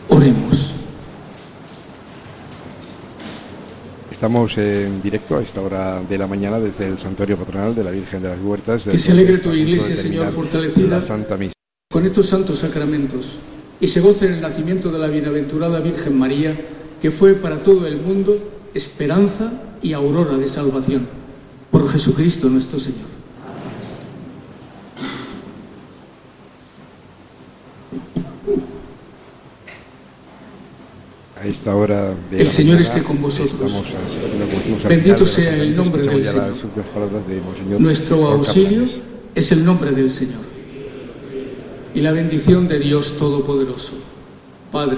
Oremos. Estamos en directo a esta hora de la mañana desde el Santuario Patronal de la Virgen de las Huertas. Que se alegre tu Iglesia, Señor, fortalecida la Santa Misa con estos santos sacramentos y se goce en el nacimiento de la bienaventurada Virgen María, que fue para todo el mundo esperanza y aurora de salvación. Por Jesucristo nuestro Señor. A esta hora de el Señor mañana, esté con vosotros. Bendito sea el nombre del Señor. Nuestro auxilio es el nombre del Señor. Y la bendición de Dios Todopoderoso, Padre,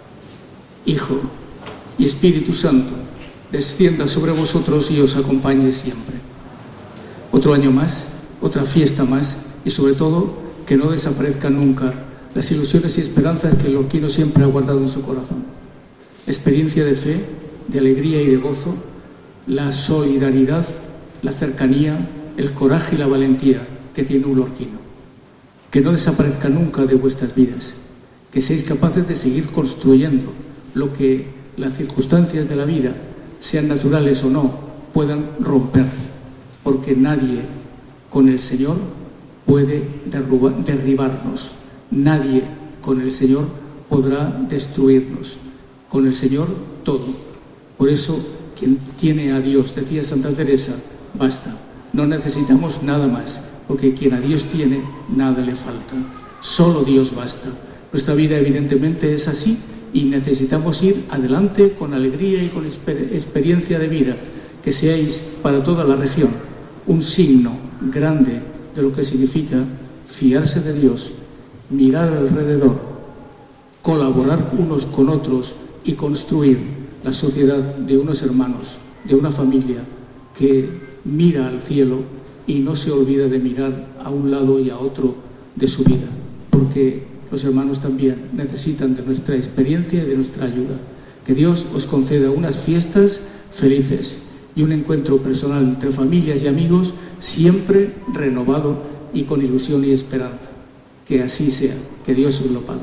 Hijo y Espíritu Santo, descienda sobre vosotros y os acompañe siempre. Otro año más, otra fiesta más, y sobre todo que no desaparezcan nunca las ilusiones y esperanzas que el lorquino siempre ha guardado en su corazón. Experiencia de fe, de alegría y de gozo, la solidaridad, la cercanía, el coraje y la valentía que tiene un lorquino. Que no desaparezca nunca de vuestras vidas, que seáis capaces de seguir construyendo lo que las circunstancias de la vida, sean naturales o no, puedan romper, porque nadie con el Señor puede derribarnos, nadie con el Señor podrá destruirnos. Con el Señor todo. Por eso, quien tiene a Dios, decía Santa Teresa, basta. No necesitamos nada más, porque quien a Dios tiene, nada le falta. Solo Dios basta. Nuestra vida evidentemente es así y necesitamos ir adelante con alegría y con experiencia de vida. Que seáis para toda la región un signo grande de lo que significa fiarse de Dios, mirar alrededor, colaborar unos con otros y construir la sociedad de unos hermanos, de una familia que mira al cielo y no se olvida de mirar a un lado y a otro de su vida, porque los hermanos también necesitan de nuestra experiencia y de nuestra ayuda. Que Dios os conceda unas fiestas felices y un encuentro personal entre familias y amigos siempre renovado y con ilusión y esperanza. Que así sea, que Dios os lo pague.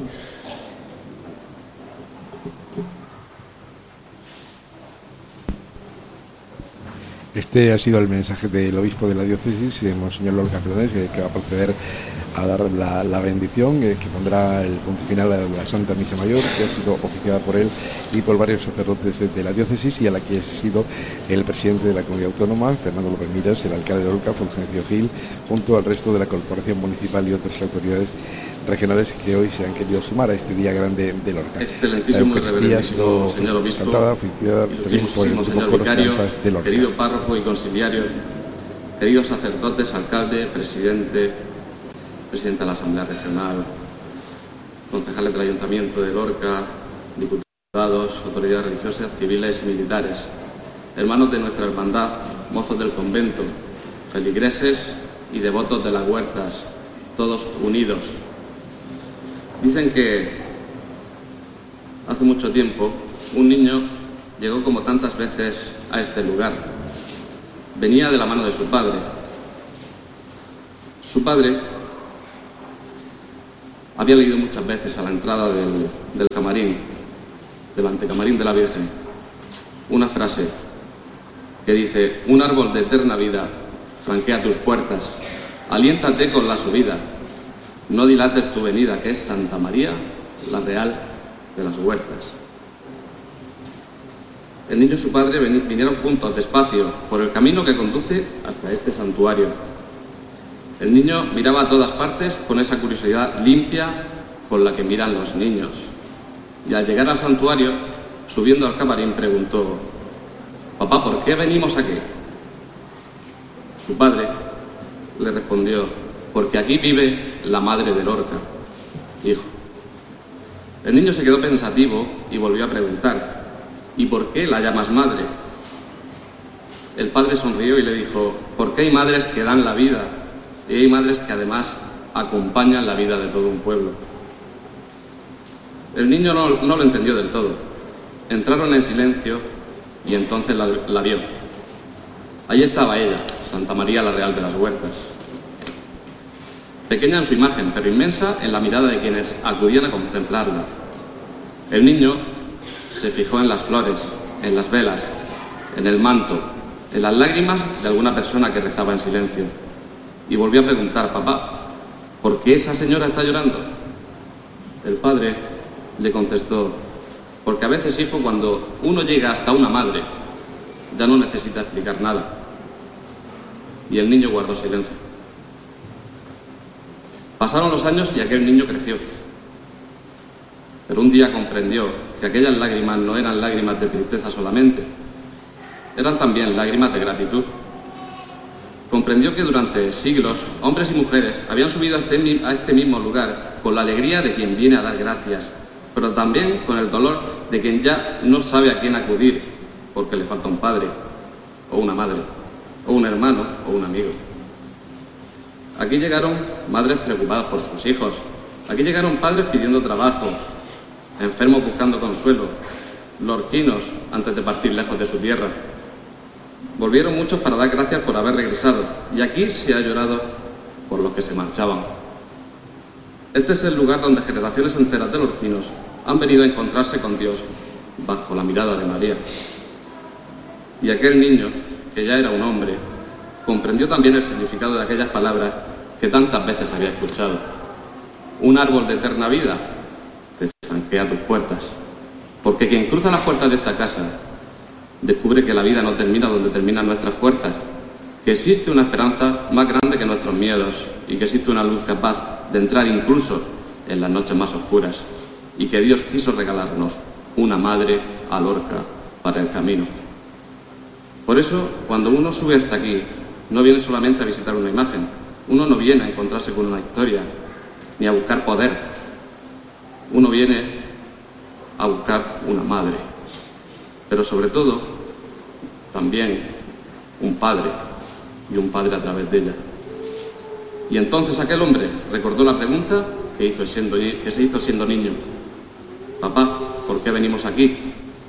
Este ha sido el mensaje del obispo de la diócesis, Monseñor Lorca Planes, que va a proceder a dar la bendición que pondrá el punto final a la Santa Misa Mayor, que ha sido oficiada por él y por varios sacerdotes de la diócesis, y a la que ha asistido el presidente de la comunidad autónoma, Fernando López Miras, el alcalde de Lorca, Fulgencio Gil, junto al resto de la corporación municipal y otras autoridades regionales que hoy se han querido sumar a este día grande de Lorca. Excelentísimo y reverendísimo señor obispo, ilustrísimo señor vicario, querido párroco y conciliario, queridos sacerdotes, alcalde, presidente de la Asamblea Regional, concejales del Ayuntamiento de Lorca, diputados, autoridades religiosas, civiles y militares, hermanos de nuestra hermandad, mozos del convento, feligreses y devotos de las huertas, todos unidos. Dicen que hace mucho tiempo un niño llegó como tantas veces a este lugar. Venía de la mano de su padre. Su padre había leído muchas veces a la entrada del camarín, del antecamarín de la Virgen, una frase que dice: un árbol de eterna vida franquea tus puertas, aliéntate con la subida, no dilates tu venida, que es Santa María, la Real de las Huertas. El niño y su padre vinieron juntos, despacio, por el camino que conduce hasta este santuario. El niño miraba a todas partes con esa curiosidad limpia con la que miran los niños. Y al llegar al santuario, subiendo al camarín, preguntó: «Papá, ¿por qué venimos aquí?». Su padre le respondió: «Porque aquí vive la madre de Lorca, hijo». El niño se quedó pensativo y volvió a preguntar: «¿Y por qué la llamas madre?». El padre sonrió y le dijo: «Porque hay madres que dan la vida y hay madres que además acompañan la vida de todo un pueblo». El niño no lo entendió del todo. Entraron en silencio y entonces la vio. Allí estaba ella, Santa María la Real de las Huertas. Pequeña en su imagen, pero inmensa en la mirada de quienes acudían a contemplarla. El niño se fijó en las flores, en las velas, en el manto, en las lágrimas de alguna persona que rezaba en silencio. Y volvió a preguntar: papá, ¿por qué esa señora está llorando? El padre le contestó: porque a veces, hijo, cuando uno llega hasta una madre, ya no necesita explicar nada. Y el niño guardó silencio. Pasaron los años y aquel niño creció. Pero un día comprendió que aquellas lágrimas no eran lágrimas de tristeza solamente, eran también lágrimas de gratitud. Comprendió que durante siglos hombres y mujeres habían subido a este mismo lugar con la alegría de quien viene a dar gracias, pero también con el dolor de quien ya no sabe a quién acudir porque le falta un padre, o una madre, o un hermano, o un amigo. Aquí llegaron madres preocupadas por sus hijos, aquí llegaron padres pidiendo trabajo, enfermos buscando consuelo, lorquinos antes de partir lejos de su tierra. Volvieron muchos para dar gracias por haber regresado, y aquí se ha llorado por los que se marchaban. Este es el lugar donde generaciones enteras de lorquinos han venido a encontrarse con Dios bajo la mirada de María. Y aquel niño, que ya era un hombre, comprendió también el significado de aquellas palabras que tantas veces había escuchado. Un árbol de eterna vida te franquea tus puertas, porque quien cruza las puertas de esta casa descubre que la vida no termina donde terminan nuestras fuerzas, que existe una esperanza más grande que nuestros miedos y que existe una luz capaz de entrar incluso en las noches más oscuras, y que Dios quiso regalarnos una madre a Lorca para el camino. Por eso, cuando uno sube hasta aquí, no viene solamente a visitar una imagen, uno no viene a encontrarse con una historia, ni a buscar poder, uno viene a buscar una madre, pero sobre todo, también un padre, y un padre a través de ella. Y entonces aquel hombre recordó la pregunta que se hizo siendo niño: papá, ¿por qué venimos aquí?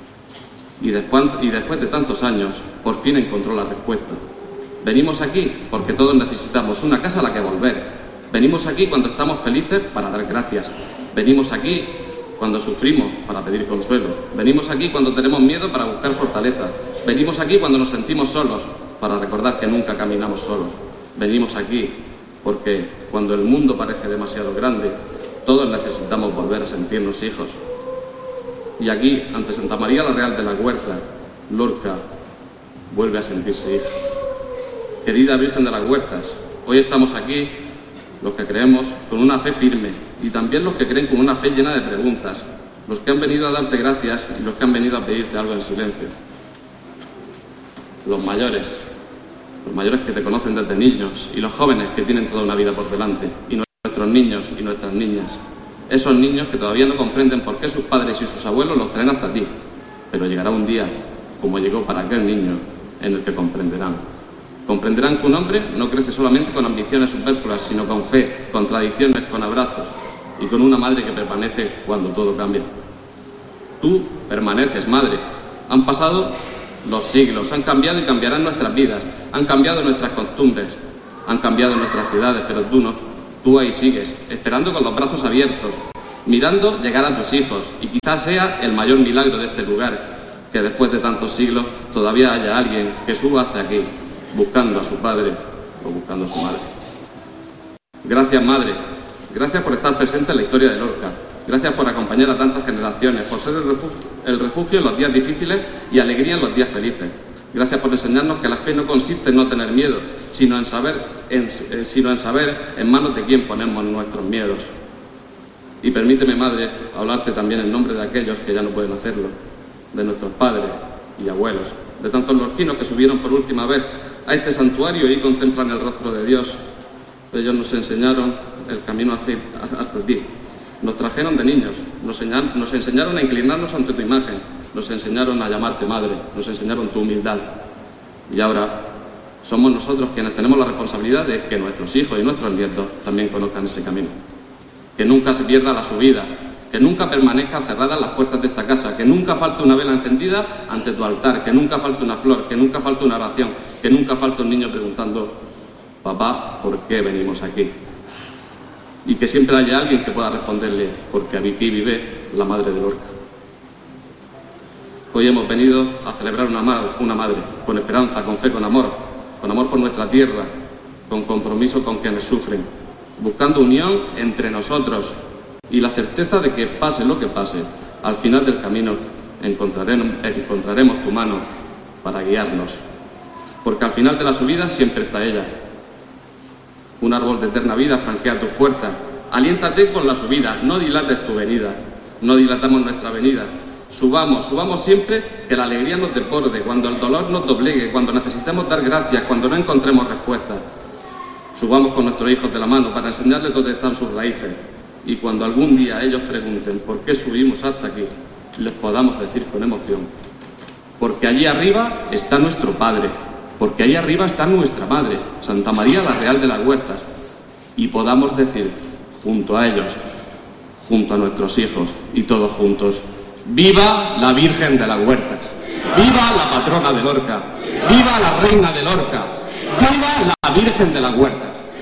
Y después de tantos años, por fin encontró la respuesta. Venimos aquí porque todos necesitamos una casa a la que volver. Venimos aquí cuando estamos felices para dar gracias. Venimos aquí cuando sufrimos para pedir consuelo. Venimos aquí cuando tenemos miedo para buscar fortaleza. Venimos aquí cuando nos sentimos solos para recordar que nunca caminamos solos. Venimos aquí porque cuando el mundo parece demasiado grande, todos necesitamos volver a sentirnos hijos. Y aquí, ante Santa María la Real de la Huerta, Lorca vuelve a sentirse hija. Querida Virgen de las Huertas, hoy estamos aquí los que creemos con una fe firme y también los que creen con una fe llena de preguntas, los que han venido a darte gracias y los que han venido a pedirte algo en silencio. Los mayores que te conocen desde niños, y los jóvenes que tienen toda una vida por delante, y nuestros niños y nuestras niñas. Esos niños que todavía no comprenden por qué sus padres y sus abuelos los traen hasta ti, pero llegará un día, como llegó para aquel niño, en el que comprenderán. Comprenderán que un hombre no crece solamente con ambiciones superfluas, sino con fe, con tradiciones, con abrazos, y con una madre que permanece cuando todo cambia. Tú permaneces, madre. Han pasado los siglos, han cambiado y cambiarán nuestras vidas, han cambiado nuestras costumbres, han cambiado nuestras ciudades, pero tú no. Tú ahí sigues, esperando con los brazos abiertos, mirando llegar a tus hijos, y quizás sea el mayor milagro de este lugar, que después de tantos siglos todavía haya alguien que suba hasta aquí, buscando a su padre o buscando a su madre. Gracias, madre. Gracias por estar presente en la historia de Lorca. Gracias por acompañar a tantas generaciones, por ser el refugio en los días difíciles y alegría en los días felices. Gracias por enseñarnos que la fe no consiste en no tener miedo, sino en saber en manos de quién ponemos nuestros miedos. Y permíteme, madre, hablarte también en nombre de aquellos que ya no pueden hacerlo, de nuestros padres y abuelos, de tantos lorquinos que subieron por última vez a este santuario y contemplan el rostro de Dios. Ellos nos enseñaron el camino hasta ti. Nos trajeron de niños, nos enseñaron a inclinarnos ante tu imagen, nos enseñaron a llamarte madre, nos enseñaron tu humildad. Y ahora somos nosotros quienes tenemos la responsabilidad de que nuestros hijos y nuestros nietos también conozcan ese camino. Que nunca se pierda la subida, que nunca permanezcan cerradas las puertas de esta casa, que nunca falte una vela encendida ante tu altar, que nunca falte una flor, que nunca falte una oración, que nunca falte un niño preguntando: papá, ¿por qué venimos aquí? Y que siempre haya alguien que pueda responderle: porque aquí vive la madre de Lorca. Hoy hemos venido a celebrar una madre, con esperanza, con fe, con amor por nuestra tierra, con compromiso con quienes sufren, buscando unión entre nosotros y la certeza de que pase lo que pase, al final del camino encontraremos tu mano para guiarnos. Porque al final de la subida siempre está ella. Un árbol de eterna vida franquea tus puertas. Aliéntate con la subida, no dilates tu venida. No dilatamos nuestra venida. Subamos siempre, que la alegría nos desborde, cuando el dolor nos doblegue, cuando necesitemos dar gracias, cuando no encontremos respuestas. Subamos con nuestros hijos de la mano para enseñarles dónde están sus raíces. Y cuando algún día ellos pregunten por qué subimos hasta aquí, les podamos decir con emoción: porque allí arriba está nuestro Padre, porque allí arriba está nuestra Madre, Santa María la Real de las Huertas, y podamos decir, junto a ellos, junto a nuestros hijos y todos juntos: ¡viva la Virgen de las Huertas! ¡Viva la patrona de Lorca! ¡Viva la reina de Lorca! ¡Viva la Virgen de las Huertas!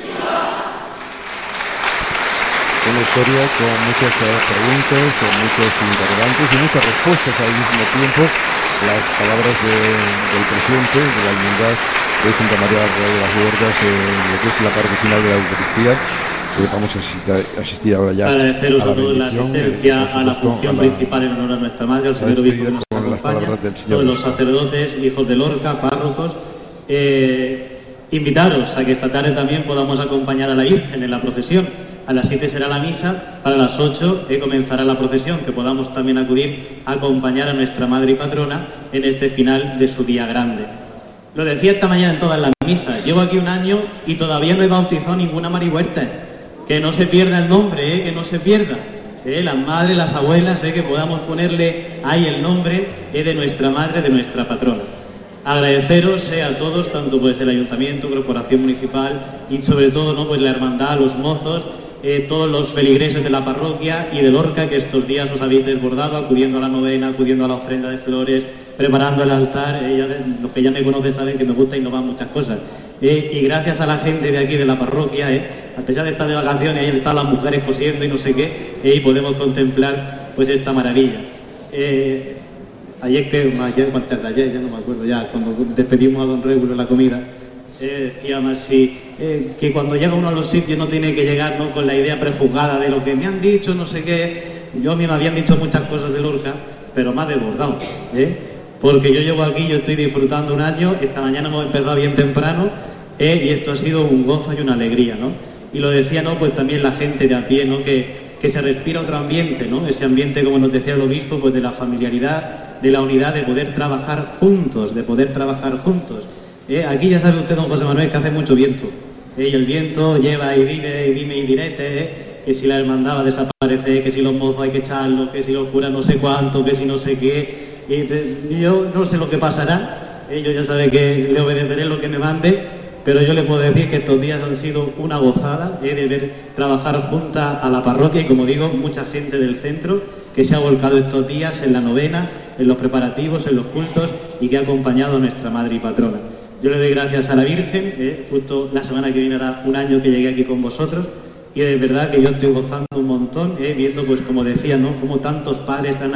Una historia con muchas preguntas, con muchos interrogantes y muchas respuestas al mismo tiempo. Las palabras del presidente de la Hermandad de Santa María de las Huertas en lo que es la parte final de la Eucaristía. Vamos a asistir ahora ya. Agradeceros a todos la asistencia a la función principal en honor a nuestra Madre, al señor obispo que nos acompaña, todos los sacerdotes, hijos de Lorca, párrocos. Invitaros a que esta tarde también podamos acompañar a la Virgen en la procesión. A las 7 será la misa, para las 8 comenzará la procesión, que podamos también acudir a acompañar a nuestra Madre y Patrona en este final de su día grande. Lo decía esta mañana en todas las misas, llevo aquí un año y todavía no he bautizado ninguna Marihuerta. Que no se pierda el nombre, que no se pierda. Las madres, las abuelas, que podamos ponerle ahí el nombre de nuestra Madre, de nuestra Patrona. Agradeceros a todos, tanto pues el Ayuntamiento, Corporación Municipal y sobre todo ¿no? pues la Hermandad, los mozos, todos los feligreses de la parroquia y de Lorca, que estos días os habéis desbordado, acudiendo a la novena, acudiendo a la ofrenda de flores, preparando el altar. Los que ya me conocen saben que me gusta innovar muchas cosas. Y gracias a la gente de aquí de la parroquia, a pesar de estar de vacaciones, ahí están las mujeres cosiendo y no sé qué, y podemos contemplar pues esta maravilla. Ayer, cuantas de ayer, ya no me acuerdo ya, cuando despedimos a don Régulo en la comida, decíamos así, que cuando llega uno a los sitios no tiene que llegar ¿no? con la idea prejuzgada de lo que me han dicho, no sé qué. Yo a mí me habían dicho muchas cosas de Lorca, pero más desbordado, porque yo llevo aquí, yo estoy disfrutando un año, esta mañana hemos empezado bien temprano, y esto ha sido un gozo y una alegría, ¿no? Y lo decía, ¿no? Pues también la gente de a pie, ¿no? Que se respira otro ambiente, ¿no? Ese ambiente, como nos decía el obispo, pues de la familiaridad, de la unidad, de poder trabajar juntos, Aquí ya sabe usted, don José Manuel, que hace mucho viento, y el viento lleva y dime y direte, que si la hermandad va a desaparecer, que si los mozos hay que echarlos, que si los curas no sé cuánto, que si no sé qué, y yo no sé lo que pasará, yo ya sabe que le obedeceré lo que me mande, pero yo le puedo decir que estos días han sido una gozada, de ver trabajar junta a la parroquia y, como digo, mucha gente del centro que se ha volcado estos días en la novena, en los preparativos, en los cultos y que ha acompañado a nuestra Madre y Patrona. Yo le doy gracias a la Virgen, justo la semana que viene hará un año que llegué aquí con vosotros y de verdad que yo estoy gozando un montón, viendo, pues como decía, ¿no? Como tantos padres están